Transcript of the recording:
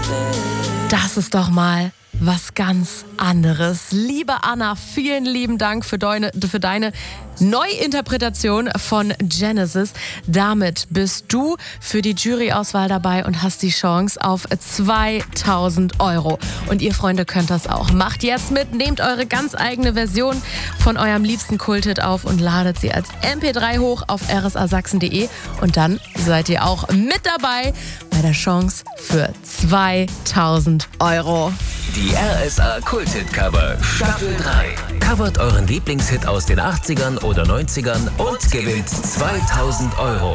Das ist doch mal was ganz anderes. Liebe Anna, vielen lieben Dank für deine Neuinterpretation von Genesis. Damit bist du für die Juryauswahl dabei und hast die Chance auf 2.000 €. Und ihr Freunde könnt das auch. Macht jetzt mit, nehmt eure ganz eigene Version von eurem liebsten Kulthit auf und ladet sie als MP3 hoch auf rsasachsen.de und dann seid ihr auch mit dabei bei der Chance für 2.000 €. Die RSA Kulthit Cover Staffel 3. Covert euren Lieblingshit aus den 80ern oder 90ern und gewinnt 2.000 €.